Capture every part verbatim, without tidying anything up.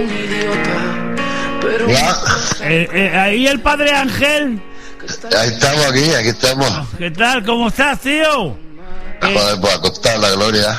Ya. Eh, eh, ahí el padre Ángel. Ahí estamos aquí, aquí estamos. ¿Qué tal? ¿Cómo estás, tío? Joder, pues acostar la gloria.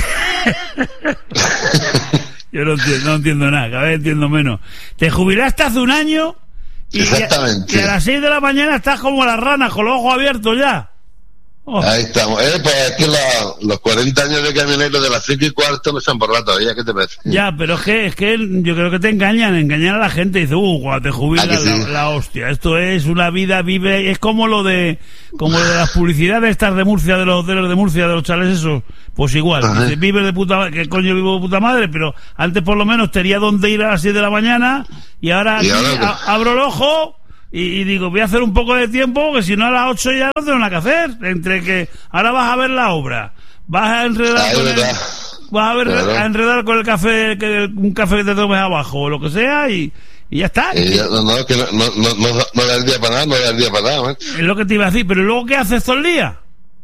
Yo no entiendo, no entiendo nada, cada vez entiendo menos. Te jubilaste hace un año y, exactamente. Y a, y a las seis de la mañana estás como las ranas, con los ojos abiertos ya. Oh. Ahí estamos. Eh, pues es que la, los cuarenta años de camionero de las cinco y cuarto no se han borrado todavía, ¿qué te parece? Ya, pero es que, es que yo creo que te engañan, engañan a la gente y dice, uh, cuando te jubilas ¿Ah, sí? la, la hostia, esto es una vida, vive, es como lo de, como lo de las publicidades estas de Murcia, de los hoteles de Murcia, de los chales esos, pues igual, dice, vive de puta madre, que coño vivo de puta madre, pero antes por lo menos tenía donde ir a las siete de la mañana y ahora, ¿Y ahora aquí, a, abro el ojo. Y, y digo, voy a hacer un poco de tiempo, que si no a las ocho ya no tengo nada que hacer. Entre que ahora vas a ver la obra, vas a enredar Ay, con el, vas a, ver, a enredar con el café, que un café que te tomes abajo o lo que sea y, y ya está. Y ya, no, no, que no, no, no, no, no da el día para nada, no da el día para nada, ¿eh? Es lo que te iba a decir, pero luego ¿qué haces todo el día?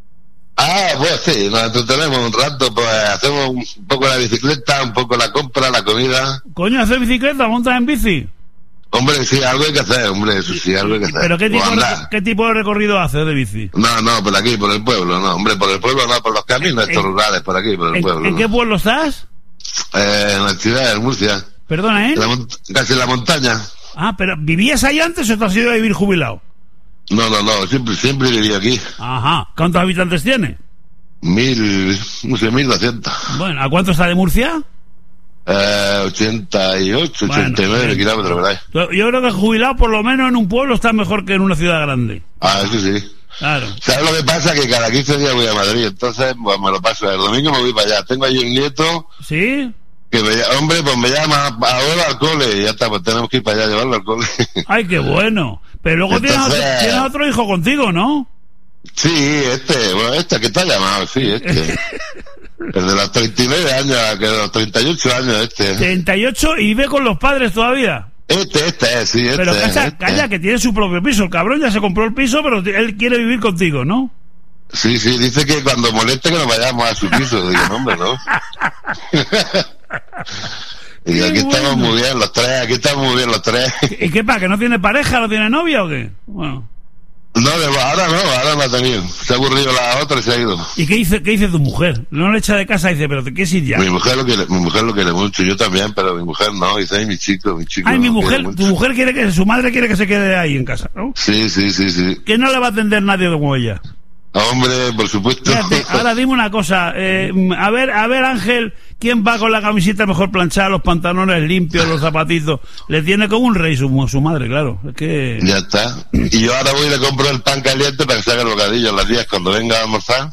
Ah, pues sí, nos entretenemos un rato, pues hacemos un poco la bicicleta, un poco la compra, la comida. Coño, ¿hacer bicicleta? ¿Montas en bici? Hombre, sí, algo hay que hacer, hombre, eso sí, algo hay que hacer. ¿Pero qué tipo, de, qué tipo de recorrido haces de bici? No, no, por aquí, por el pueblo, no, hombre, por el pueblo no, por los caminos estos rurales, por aquí, por el ¿En, pueblo. ¿En no. qué pueblo estás? Eh, en la ciudad de Murcia. Perdona, ¿eh? En la, casi en la montaña. Ah, pero ¿vivías ahí antes o te has ido a vivir jubilado? No, no, no, siempre, siempre viví aquí. Ajá, ¿cuántos habitantes tiene? Mil, no sé, mil doscientos. Bueno, ¿a cuánto está de Murcia? Eh, ochenta y ocho, bueno, ochenta y nueve bien. Kilómetros, ¿verdad? Yo creo que jubilado por lo menos en un pueblo está mejor que en una ciudad grande. Ah, eso sí. Claro. ¿Sabes lo que pasa? Que cada quince días voy a Madrid, entonces pues, me lo paso. El domingo me voy para allá. Tengo ahí un nieto. ¿Sí? Que me, hombre, pues me llama ahora al cole y ya está, pues tenemos que ir para allá a llevarlo al cole. Ay, qué bueno. Pero luego entonces, tienes, otro, tienes otro hijo contigo, ¿no? Sí, este, bueno, este que te ha llamado, sí, este. El de los treinta y nueve años, que de los treinta y ocho años, este. treinta y ocho y vive con los padres todavía. Este, este, sí, este. Pero calla, este. calla, que tiene su propio piso. El cabrón ya se compró el piso, pero él quiere vivir contigo, ¿no? Sí, sí, dice que cuando moleste que nos vayamos a su piso. Digo, no, hombre, no. Y aquí bueno. Estamos muy bien los tres, aquí estamos muy bien los tres. ¿Y qué pasa, que no tiene pareja, no tiene novia o qué? Bueno. No, ahora no, ahora no ha tenido. Se ha aburrido la otra y se ha ido. ¿Y qué dice, qué dice tu mujer? No le echa de casa y dice, pero ¿te quieres ir ya? Mi mujer lo quiere, mi mujer lo quiere mucho, yo también, pero mi mujer no. Dice, ay, mi chico, mi chico. Ay, no, mi mujer, tu mujer quiere que, su madre quiere que se quede ahí en casa, ¿no? Sí, sí, sí, sí. Que no le va a atender nadie como ella. Hombre, por supuesto. Fíjate, ahora dime una cosa, eh, a ver, a ver Ángel, ¿quién va con la camiseta mejor planchada, los pantalones limpios, los zapatitos? Le tiene como un rey su, su madre, claro. Es que... Ya está. Y yo ahora voy y le compro el pan caliente para que se haga el bocadillo las días cuando venga a almorzar.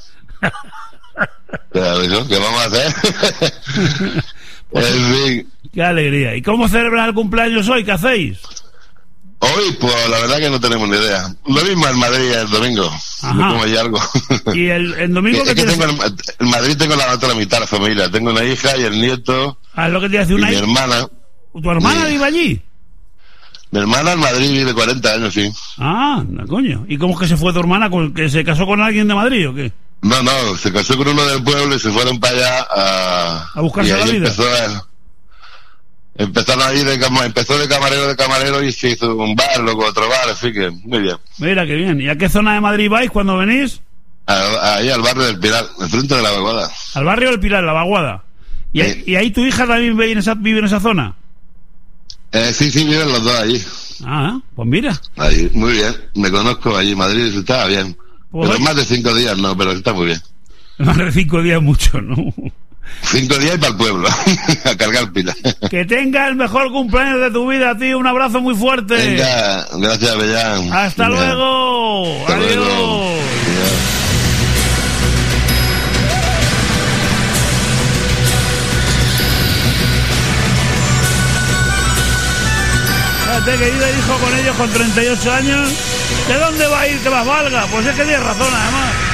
Pero, ¿qué vamos a hacer? Pues, en fin. Qué alegría. ¿Y cómo celebras el cumpleaños hoy? ¿Qué hacéis? Hoy, pues la verdad que no tenemos ni idea. Lo mismo en Madrid el domingo. No como hay algo. ¿Y el, el domingo que, que tienes? tengo en, en Madrid tengo la otra mitad de la familia. Tengo una hija y el nieto. Ah, es lo que te hace una y mi hermana. ¿Tu hermana sí. vive allí? Mi hermana en Madrid vive cuarenta años, sí. Ah, no, coño. ¿Y cómo es que se fue tu hermana? ¿Que se casó con alguien de Madrid o qué? No, no, se casó con uno del pueblo y se fueron para allá a... A buscarse la vida. Empezó a, Empezaron ahí de cama, empezó de camarero de camarero y se hizo un bar, luego otro bar, así que muy bien. Mira, qué bien. ¿Y a qué zona de Madrid vais cuando venís? A, ahí al barrio del Pilar, enfrente de la Vaguada. Al barrio del Pilar, la Vaguada. ¿Y, sí. ¿Y ahí tu hija también vive en esa, vive en esa zona? Eh, sí, sí, viven los dos allí. Ah, pues mira. Ahí, muy bien, me conozco allí, Madrid estaba bien. Pues pero más de cinco días no, pero está muy bien. Más de cinco días mucho, ¿no? Cinco días y para el pueblo, a cargar pilas. Que tenga el mejor cumpleaños de tu vida, tío. Un abrazo muy fuerte. Venga, gracias, Bellán. Hasta Venga. luego. Hasta Adiós. Luego. Adiós. Fíjate que iba hijo con ellos con treinta y ocho años. ¿De dónde va a ir que más valga? Pues es que tienes razón, además.